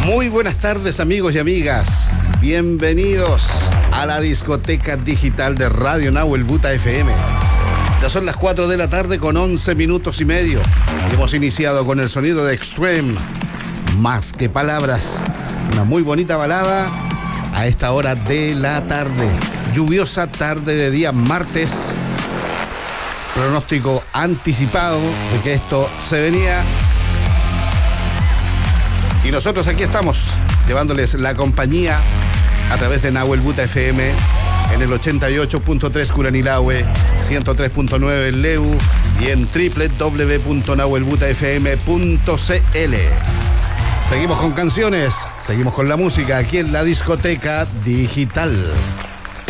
Muy buenas tardes, amigos y amigas. Bienvenidos a la discoteca digital de Radio Nahuel Buta FM. Ya son las 4 de la tarde con 11 minutos y medio. Y hemos iniciado con el sonido de Extreme. Más que palabras. Una muy bonita balada a esta hora de la tarde. Lluviosa tarde de día martes. Pronóstico anticipado de que esto se venía. Y nosotros aquí estamos, llevándoles la compañía a través de Nahuel Buta FM en el 88.3 Curanilahue, 103.9 en Leu y en www.nahuelbutafm.cl. Seguimos con canciones, seguimos con la música aquí en la discoteca digital.